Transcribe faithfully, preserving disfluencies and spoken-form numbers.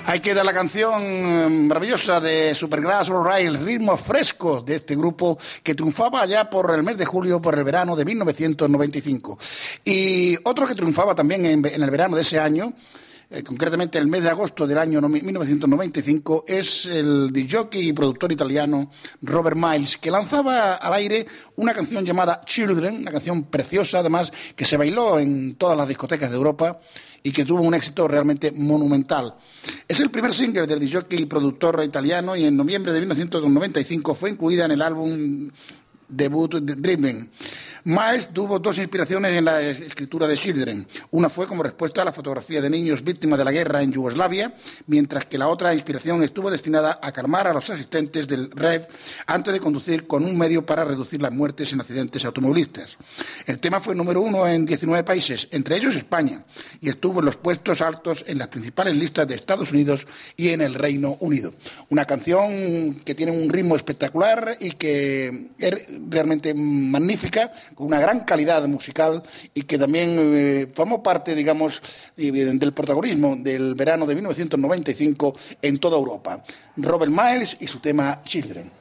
Hay que dar la canción maravillosa de Supergrass All Right, el ritmo fresco de este grupo que triunfaba allá por el mes de julio, por el verano de mil novecientos noventa y cinco. Y otro que triunfaba también en, en el verano de ese año, eh, concretamente el mes de agosto del año mil novecientos noventa y cinco, es el disc-jockey y productor italiano Robert Miles, que lanzaba al aire una canción llamada Children, una canción preciosa, además, que se bailó en todas las discotecas de Europa y que tuvo un éxito realmente monumental. Es el primer single del disc-jockey y productor italiano y en noviembre de mil novecientos noventa y cinco fue incluida en el álbum debut de Dreaming. Miles tuvo dos inspiraciones en la escritura de Children. Una fue como respuesta a la fotografía de niños víctimas de la guerra en Yugoslavia, mientras que la otra inspiración estuvo destinada a calmar a los asistentes del rave antes de conducir con un medio para reducir las muertes en accidentes automovilistas. El tema fue número uno en diecinueve países, entre ellos España, y estuvo en los puestos altos en las principales listas de Estados Unidos y en el Reino Unido. Una canción que tiene un ritmo espectacular y que es realmente magnífica, con una gran calidad musical y que también eh, formó parte, digamos, del protagonismo del verano de mil novecientos noventa y cinco en toda Europa. Robert Miles y su tema Children.